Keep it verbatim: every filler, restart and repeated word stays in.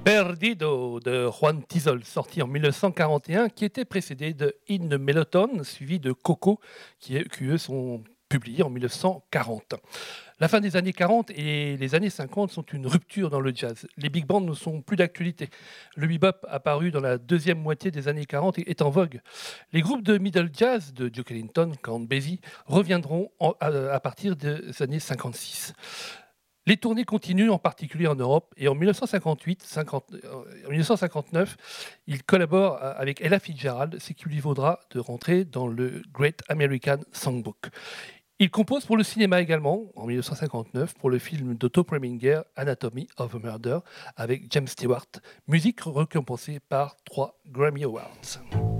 Perdido de Juan Tizol, sorti en mille neuf cent quarante et un, qui était précédé de In the Meloton, suivi de Coco, qui, qui eux sont publiés en mille neuf cent quarante. La fin des années quarante et les années cinquante sont une rupture dans le jazz. Les big bands ne sont plus d'actualité. Le bebop, apparu dans la deuxième moitié des années quarante, est en vogue. Les groupes de middle jazz de Duke Ellington, Count Basie, reviendront en, à, à partir des années cinquante-six. Les tournées continuent, en particulier en Europe, et en mille neuf cent cinquante-huit, cinquante, en mille neuf cent cinquante-neuf, il collabore avec Ella Fitzgerald, ce qui lui vaudra de rentrer dans le Great American Songbook. Il compose pour le cinéma également, en mille neuf cent cinquante-neuf, pour le film d'Otto Preminger, Anatomy of a Murder, avec James Stewart, musique récompensée par trois Grammy Awards.